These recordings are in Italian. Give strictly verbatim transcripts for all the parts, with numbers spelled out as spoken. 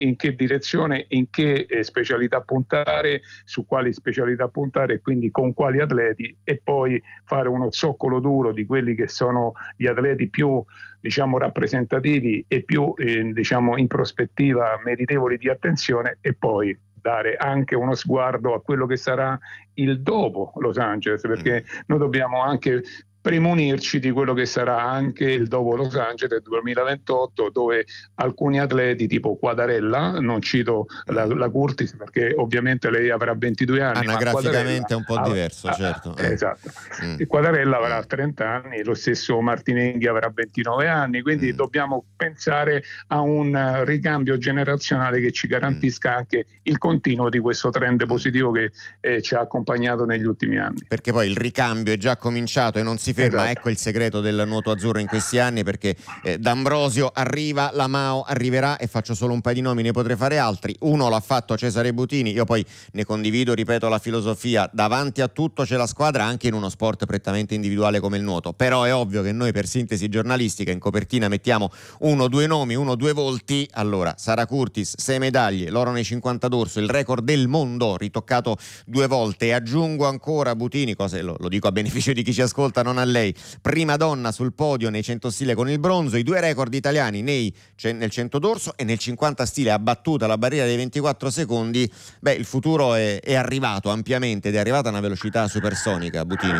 in che direzione, in che eh, specialità puntare, su quali specialità puntare e quindi con quali atleti, e poi fare uno zoccolo duro di quelli che sono gli atleti più, diciamo, rappresentativi e più eh, diciamo, in prospettiva meritevoli di attenzione, e poi dare anche uno sguardo a quello che sarà il dopo Los Angeles, perché mm. noi dobbiamo anche premunirci di quello che sarà anche il dopo Los Angeles duemilaventotto, dove alcuni atleti tipo Quadarella, non cito la, la Curtis perché ovviamente lei avrà ventidue anni, anagraficamente è un po' ha, diverso, ha, certo. Eh, esatto. Mm. E Quadarella avrà mm. trenta anni, lo stesso Martinenghi avrà ventinove anni, quindi mm. dobbiamo pensare a un ricambio generazionale che ci garantisca mm. anche il continuo di questo trend positivo che eh, ci ha accompagnato negli ultimi anni. Perché poi il ricambio è già cominciato e non si ferma, esatto. Ecco il segreto del nuoto azzurro in questi anni, perché eh, D'Ambrosio arriva, Lamao arriverà, e faccio solo un paio di nomi, ne potrei fare altri. Uno l'ha fatto Cesare Butini, io poi ne condivido, ripeto, la filosofia: davanti a tutto c'è la squadra, anche in uno sport prettamente individuale come il nuoto. Però è ovvio che noi per sintesi giornalistica in copertina mettiamo uno, due nomi, uno, due volti. Allora, Sara Curtis, sei medaglie, l'oro nei cinquanta d'orso, il record del mondo ritoccato due volte, e aggiungo ancora Butini, cose, lo, lo dico a beneficio di chi ci ascolta, non a lei, prima donna sul podio nei cento stile con il bronzo, i due record italiani nei, nel cento d'orso e nel cinquanta stile, ha battuto la barriera dei ventiquattro secondi. Beh, il futuro è, è arrivato ampiamente ed è arrivata a una velocità supersonica, Butini.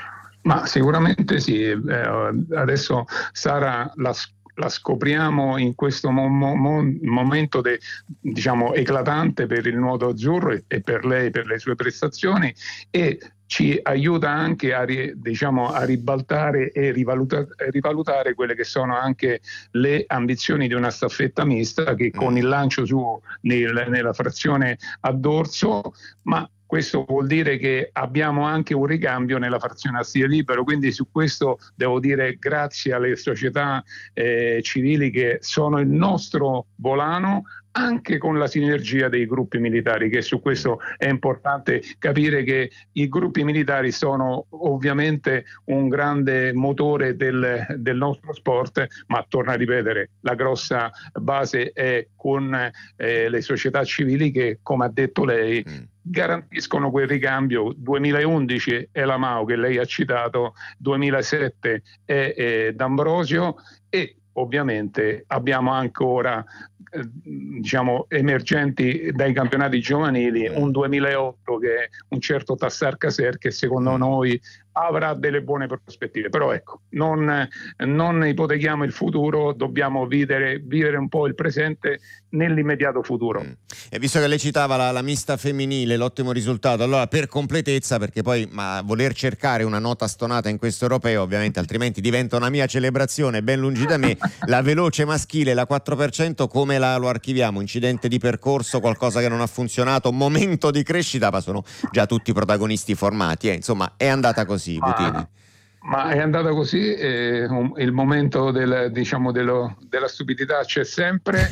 Ma sicuramente sì, eh, adesso Sara la la scopriamo in questo mo- mo- momento de, diciamo eclatante per il nuoto azzurro e, e per lei, per le sue prestazioni, e ci aiuta anche a, diciamo, a ribaltare e rivaluta- rivalutare quelle che sono anche le ambizioni di una staffetta mista che con il lancio su nel, nella frazione a dorso, ma questo vuol dire che abbiamo anche un ricambio nella frazione a stile libero, quindi su questo devo dire grazie alle società eh, civili che sono il nostro volano, anche con la sinergia dei gruppi militari, che su questo è importante capire che i gruppi militari sono ovviamente un grande motore del, del nostro sport, ma torno a ripetere, la grossa base è con eh, le società civili che, come ha detto lei, garantiscono quel ricambio. duemilaundici è la Mao che lei ha citato, duemilasette è, è D'Ambrosio, e ovviamente abbiamo ancora eh, diciamo emergenti dai campionati giovanili un duemilaotto che è un certo Tassar Caser, che secondo mm. noi avrà delle buone prospettive. Però ecco, non, non ipotechiamo il futuro, dobbiamo vivere, vivere un po' il presente nell'immediato futuro. Mm. E visto che lei citava la, la mista femminile, l'ottimo risultato, allora per completezza, perché poi ma voler cercare una nota stonata in questo europeo ovviamente altrimenti diventa una mia celebrazione ben lungi da me, la veloce maschile, la quattro per cento, come la, lo archiviamo? Incidente di percorso, qualcosa che non ha funzionato, momento di crescita, ma sono già tutti protagonisti formati, eh. Insomma è andata così. Ma, ma è andata così, eh, un, il momento del, diciamo dello, della stupidità c'è sempre,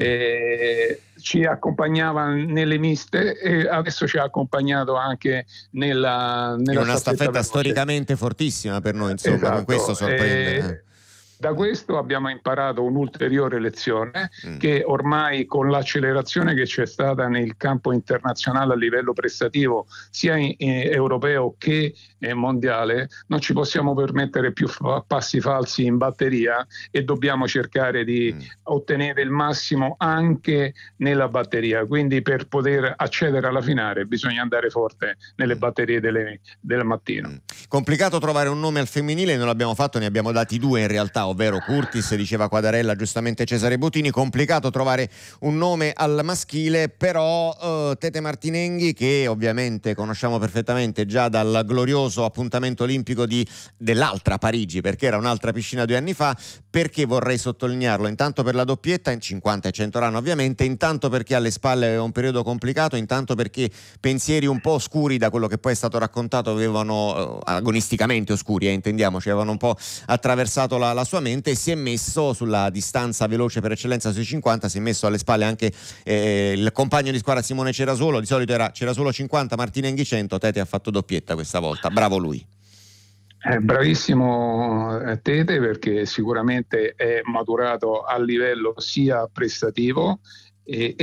eh, ci accompagnava nelle miste e adesso ci ha accompagnato anche nella, nella in una staffetta, staffetta storicamente fortissima per noi, insomma, esatto. Con questo sorprende. Eh, Da questo abbiamo imparato un'ulteriore lezione, mm. che ormai con l'accelerazione che c'è stata nel campo internazionale a livello prestativo, sia in, in europeo che eh, mondiale, non ci possiamo permettere più fa- passi falsi in batteria e dobbiamo cercare di mm. ottenere il massimo anche nella batteria. Quindi per poter accedere alla finale bisogna andare forte nelle mm. batterie delle, del mattino. Mm. Complicato trovare un nome al femminile, non l'abbiamo fatto, ne abbiamo dati due in realtà, ovvero Curtis, diceva Quadarella, giustamente Cesare Butini. Complicato trovare un nome al maschile, però uh, Tete Martinenghi, che ovviamente conosciamo perfettamente già dal glorioso appuntamento olimpico di, dell'altra Parigi, perché era un'altra piscina due anni fa. Perché vorrei sottolinearlo? Intanto per la doppietta in cinquanta e cento run ovviamente, intanto perché alle spalle aveva un periodo complicato, intanto perché pensieri un po' oscuri, da quello che poi è stato raccontato, avevano uh, agonisticamente oscuri, eh, intendiamoci, avevano un po' attraversato la, la sua mente, e si è messo sulla distanza veloce per eccellenza sui cinquanta, si è messo alle spalle anche eh, il compagno di squadra Simone Cerasuolo. Di solito era Cerasuolo cinquanta, Martinenghi cento, Tete ha fatto doppietta questa volta, bravo lui. Eh, bravissimo Tete, perché sicuramente è maturato a livello sia prestativo e,